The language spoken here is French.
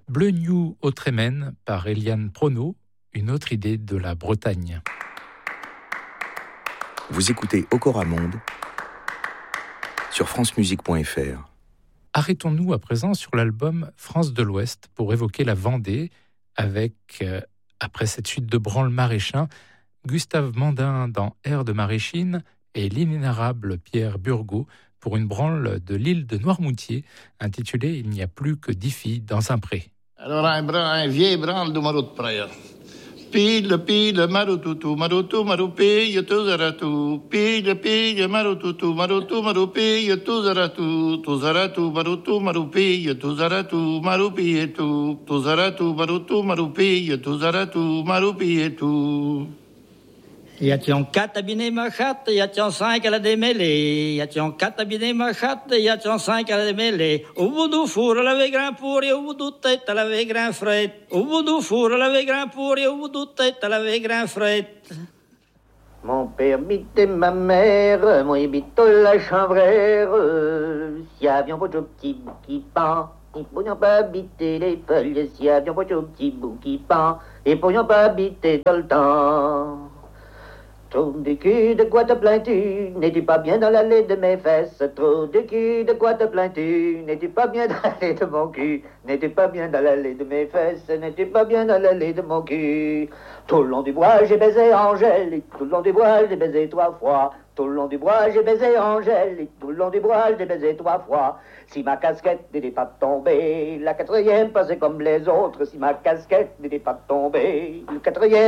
Bleu New au Trémen par Eliane Prono, une autre idée de la Bretagne. Vous écoutez Okoramonde sur francemusique.fr. Arrêtons-nous à présent sur l'album France de l'Ouest pour évoquer la Vendée avec, après cette suite de branle maraîchin, Gustave Mandin dans Air de Maréchine et l'inénarrable Pierre Burgot pour une branle de l'île de Noirmoutier intitulée Il n'y a plus que 10 filles dans un pré. Alors un vieil branle de marot de prayer. Pile, marotoutou, marotou, maroupille, tozaratou. Pile, marotoutou, marotou, maroupille, tozaratou, marotou, maroupille, tozaratou, maroupille, tout. Tozaratou, marotou, maroupille, tozaratou, maroupille, tout. Y a-t-il 4 abinés ma chatte, y a-t-il 5 à la démêlée, y a-t-il 4 abinés ma chatte, y a-t-il 5 à la démêlée. Au bout du four, à laver grand pour et au bout du tête, à laver grand fret. Au bout du four, à laver grand pour et au bout du tête, à laver grand fret. Mon père bitait ma mère, moi bito la chanvrère. Si avions pas de petit bout qui pend, ils pourrions pas habiter les feuilles. Si avions pas de petit bout qui pend, ils pourrions pas habiter tout le temps. Trop de cul, de quoi te plains-tu? N'es-tu pas bien dans l'allée de mes fesses? Trop de cul, de quoi te plains-tu? N'es-tu pas bien dans l'allée de mon cul? N'es-tu pas bien dans l'allée de mes fesses? N'es-tu pas bien dans l'allée de mon cul? Tout le long du bois, j'ai baisé Angèle, et tout le long du bois, j'ai baisé 3 fois. Tout le long du bois, j'ai baisé Angèle, et tout le long du bois, j'ai baisé 3 fois. Si ma casquette n'était pas tombée, la 4e passait comme les autres. Si ma casquette n'était pas tombée, le 4e